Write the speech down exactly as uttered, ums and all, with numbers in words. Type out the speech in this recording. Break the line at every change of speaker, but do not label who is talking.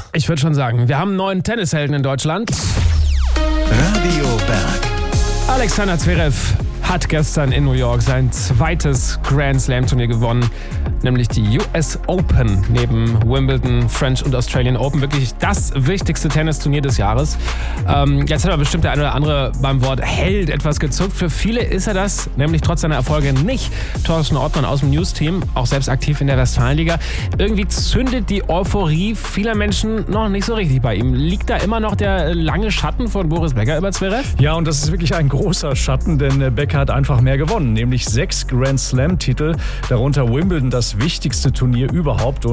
Ich würde schon sagen, wir haben einen neuen Tennishelden in Deutschland.
Radio Berg.
Alexander Zverev hat gestern in New York sein zweites Grand Slam Turnier gewonnen, nämlich die U S Open neben Wimbledon, French und Australian Open. Wirklich das wichtigste Tennisturnier des Jahres. Ähm, jetzt hat aber bestimmt der eine oder andere beim Wort Held etwas gezuckt. Für viele ist er das, nämlich trotz seiner Erfolge nicht. Thorsten Ortmann aus dem News-Team, auch selbst aktiv in der Westfalenliga. Irgendwie zündet die Euphorie vieler Menschen noch nicht so richtig bei ihm. Liegt da immer noch der lange Schatten von Boris Becker über Zverev?
Ja, und das ist wirklich ein großer Schatten, denn Becker hat einfach mehr gewonnen, nämlich sechs Grand Slam-Titel, darunter Wimbledon, das wichtigste Turnier überhaupt.